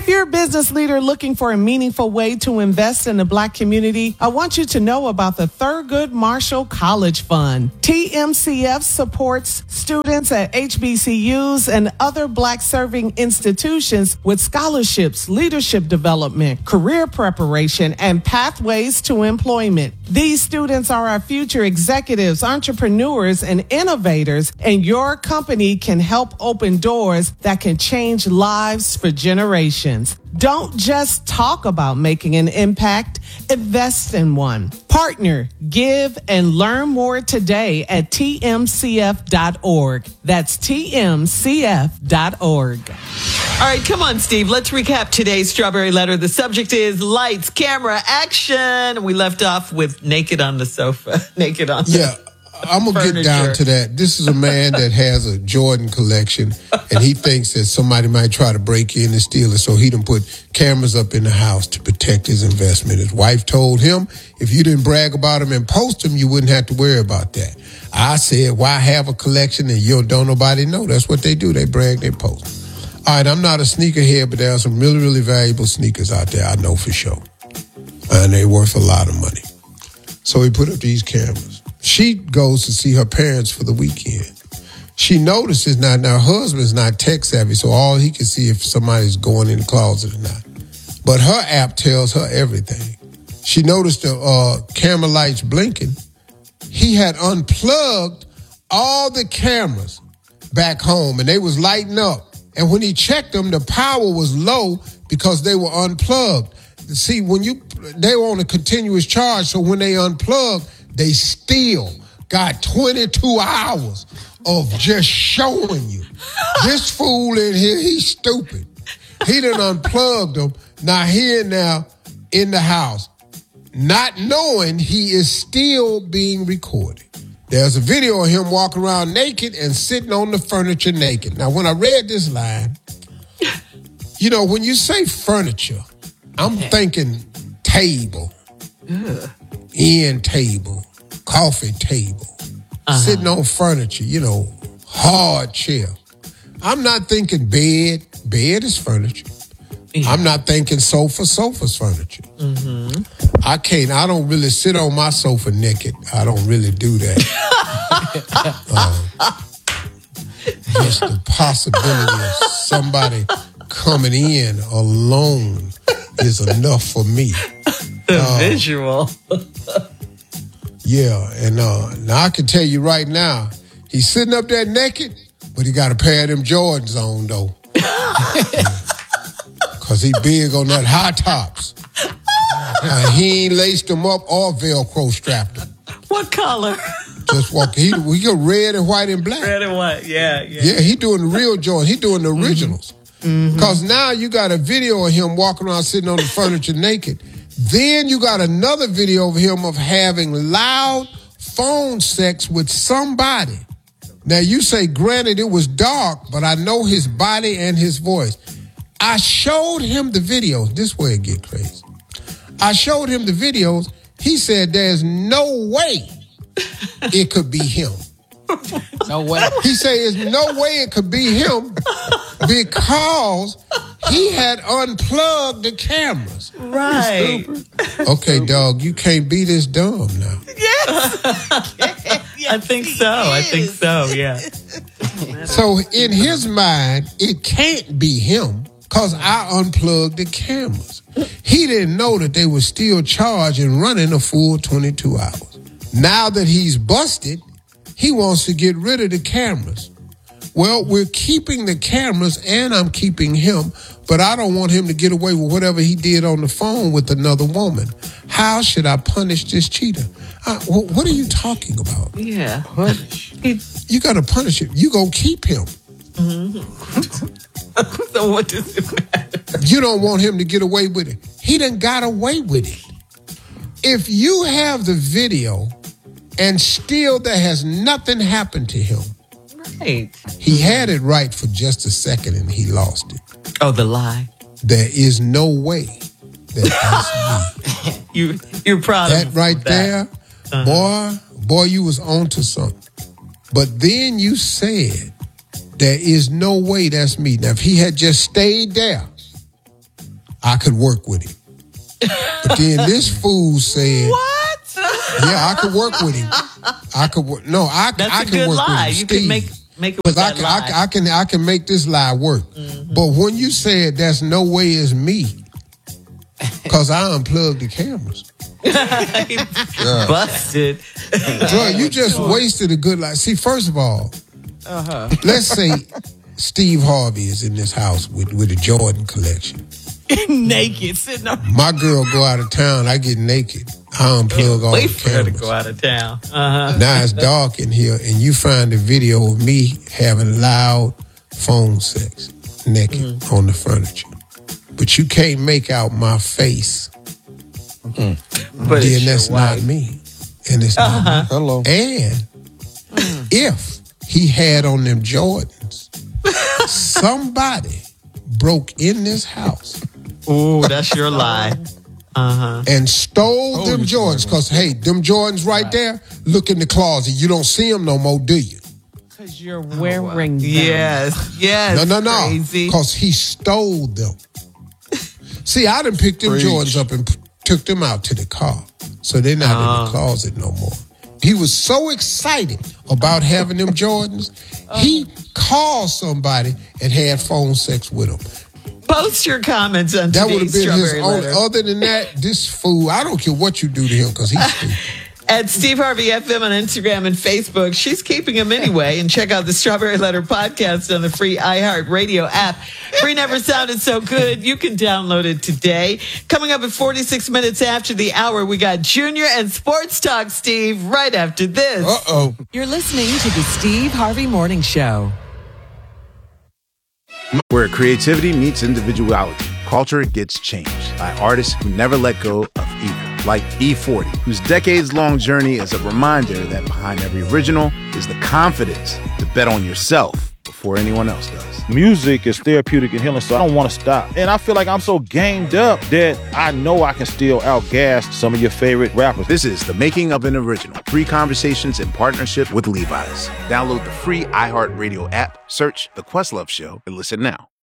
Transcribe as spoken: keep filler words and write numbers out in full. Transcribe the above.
you're a business leader looking for a meaningful way to invest in the Black community, I want you to know about the Thurgood Marshall College Fund. T M C F supports students at H B C Us and other Black-serving institutions with scholarships, leadership development, career preparation, and pathways to employment. These students are our future executives, entrepreneurs, and innovators, and your company can help open doors that can change lives for generations. Don't just talk about making an impact, invest in one. Partner, give, and learn more today at T M C F dot org. That's T M C F dot org. All right, come on, Steve. Let's recap today's Strawberry Letter. The subject is lights, camera, action. We left off with naked on the sofa. Naked on the Yeah, I'm going to get down to that. This is a man that has a Jordan collection, and he thinks that somebody might try to break in and steal it, so he done put cameras up in the house to protect his investment. His wife told him if you didn't brag about them and post them, you wouldn't have to worry about that. I said, why have a collection and you don't nobody know? That's what they do. They brag, they post. All right, I'm not a sneakerhead, but there are some really, really valuable sneakers out there, I know for sure. And they're worth a lot of money. So he put up these cameras. She goes to see her parents for the weekend. She notices now, now her husband's not tech savvy, so all he can see if somebody's going in the closet or not. But her app tells her everything. She noticed the uh, camera lights blinking. He had unplugged all the cameras back home, and they was lighting up. And when he checked them, the power was low because they were unplugged. See, when you they were on a continuous charge, so when they unplugged, they still got twenty-two hours of just showing you. This fool in here, he's stupid. He done unplugged them. Now here now in the house, not knowing he is still being recorded. There's a video of him walking around naked and sitting on the furniture naked. Now, when I read this line, you know, when you say furniture, I'm thinking table, Ugh. end table, coffee table, uh-huh. sitting on furniture, you know, hard chair. I'm not thinking bed. Bed is furniture. Yeah. I'm not thinking sofa. Sofa's furniture. Mm-hmm. I can't. I don't really sit on my sofa naked. I don't really do that. um, just the possibility of somebody coming in alone is enough for me. The uh, visual. yeah, and uh, now I can tell you right now, he's sitting up there naked, but he got a pair of them Jordans on though. Because he big on that high tops. Uh, he ain't laced them up or Velcro strapped them. What color? Just walk. He, he got red and white and black. Red and white, yeah. Yeah, yeah he doing the real Jordan. He doing the originals. Because mm-hmm. now you got a video of him walking around sitting on the furniture naked. Then you got another video of him of having loud phone sex with somebody. Now you say, granted, it was dark, but I know his body and his voice. I showed him the videos. This way it get crazy. I showed him the videos. He said there's no way it could be him. No way. He said there's no way it could be him because he had unplugged the cameras. Right. Okay, dog, you can't be this dumb now. Yes. I think so. I think so, yeah. So in his mind, it can't be him. Because I unplugged the cameras. He didn't know that they were still charged and running a full twenty-two hours. Now that he's busted, he wants to get rid of the cameras. Well, we're keeping the cameras and I'm keeping him, but I don't want him to get away with whatever he did on the phone with another woman. How should I punish this cheater? Uh, what are you talking about? Yeah. Punish. You got to punish him. You go keep him. Mm-hmm. So what does it matter? You don't want him to get away with it. He done got away with it. If you have the video and still there has nothing happened to him. Right. He had it right for just a second and he lost it. Oh, the lie. There is no way that that's me. you, you're proud that of right that. there, uh-huh. boy, boy, you was onto something. But then you said, there is no way that's me. Now, if he had just stayed there, I could work with him. But then this fool said, "What? Yeah, I could work with him. I could work. No, I, That's I a can good work lie. with him. You Steve, can make make it with I that can, lie. I, I can I can make this lie work. Mm-hmm. But when you said that's no way it's me, because I unplugged the cameras. yeah. Busted. Bro, you just wasted a good life. See, first of all, uh-huh. let's say Steve Harvey is in this house with, with a Jordan collection. Naked, sitting up. My girl go out of town, I get naked. I unplug all the cameras. Wait for her to go out of town. Uh-huh. Now it's dark in here, and you find a video of me having loud phone sex naked mm-hmm. on the furniture. But you can't make out my face. Mm-hmm. But then that's not me. And it's uh-huh. not me. Hello. And mm. if he had on them Jordans, somebody broke in this house. Ooh, that's your lie. Uh-huh. And stole oh, them Jordans. Because, hey, them Jordans right, right there, look in the closet. You don't see them no more, do you? Because you're wearing them. Yes, yes. No, no, no. Because he stole them. See, I done picked them Preach. Jordans up and p- took them out to the car. So they're not uh. in the closet no more. He was so excited about having them Jordans, oh. he called somebody and had phone sex with them. Post your comments on that would have been his own. Letter. Other than that, this fool, I don't care what you do to him because he's stupid. At Steve Harvey F M on Instagram and Facebook. She's keeping him anyway. And check out the Strawberry Letter podcast on the free iHeartRadio app. Free never sounded so good. You can download it today. Coming up at forty-six minutes after the hour, we got Junior and Sports Talk, Steve, right after this. Uh-oh. You're listening to the Steve Harvey Morning Show. Where creativity meets individuality, culture gets changed by artists who never let go of either. Like E forty, whose decades-long journey is a reminder that behind every original is the confidence to bet on yourself before anyone else does. Music is therapeutic and healing, so I don't want to stop. And I feel like I'm so gamed up that I know I can still outgas some of your favorite rappers. This is The Making of an Original. Three conversations in partnership with Levi's. Download the free iHeartRadio app, search The Questlove Show, and listen now.